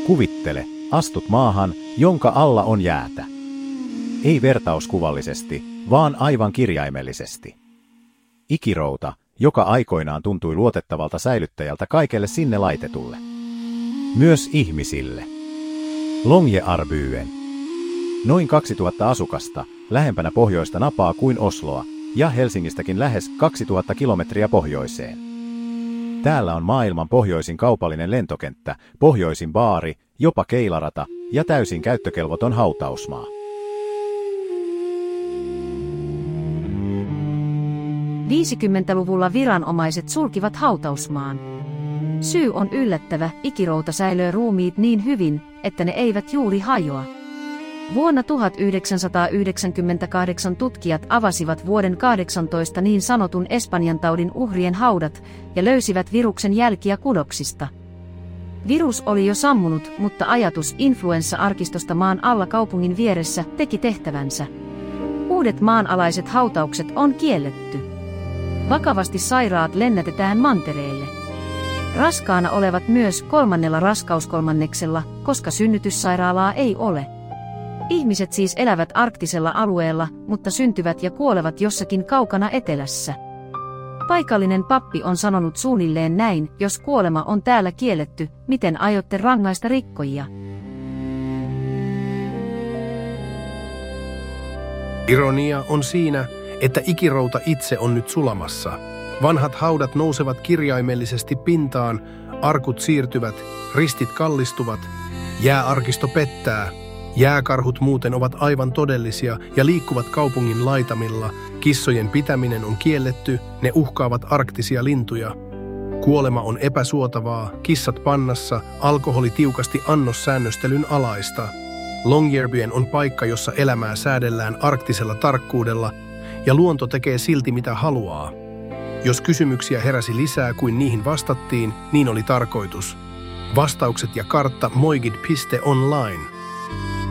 Kuvittele, astut maahan, jonka alla on jäätä. Ei vertauskuvallisesti, vaan aivan kirjaimellisesti. Ikirouta, joka aikoinaan tuntui luotettavalta säilyttäjältä kaikelle sinne laitetulle. Myös ihmisille. Longyearbyen. Noin 2000 asukasta, lähempänä pohjoista napaa kuin Osloa, ja Helsingistäkin lähes 2000 kilometriä pohjoiseen. Täällä on maailman pohjoisin kaupallinen lentokenttä, pohjoisin baari, jopa keilarata ja täysin käyttökelvoton hautausmaa. '50-luvulla viranomaiset sulkivat hautausmaan. Syy on yllättävä, ikirouta säilöö ruumiit niin hyvin, että ne eivät juuri hajoa. Vuonna 1998 tutkijat avasivat vuoden 18 niin sanotun Espanjantaudin uhrien haudat ja löysivät viruksen jälkiä kudoksista. Virus oli jo sammunut, mutta ajatus influenssa-arkistosta maan alla kaupungin vieressä teki tehtävänsä. Uudet maanalaiset hautaukset on kielletty. Vakavasti sairaat lennätetään mantereelle. Raskaana olevat myös 3. raskauskolmanneksella, koska synnytyssairaalaa ei ole. Ihmiset siis elävät arktisella alueella, mutta syntyvät ja kuolevat jossakin kaukana etelässä. Paikallinen pappi on sanonut suunnilleen näin: jos kuolema on täällä kielletty, miten aiotte rangaista rikkojia? Ironia on siinä, että ikirouta itse on nyt sulamassa. Vanhat haudat nousevat kirjaimellisesti pintaan, arkut siirtyvät, ristit kallistuvat, jääarkisto pettää. Jääkarhut muuten ovat aivan todellisia ja liikkuvat kaupungin laitamilla. Kissojen pitäminen on kielletty, ne uhkaavat arktisia lintuja. Kuolema on epäsuotavaa, kissat pannassa, alkoholi tiukasti annossäännöstelyn alaista. Longyearbyen on paikka, jossa elämää säädellään arktisella tarkkuudella ja luonto tekee silti mitä haluaa. Jos kysymyksiä heräsi lisää kuin niihin vastattiin, niin oli tarkoitus. Vastaukset ja kartta moigid.online.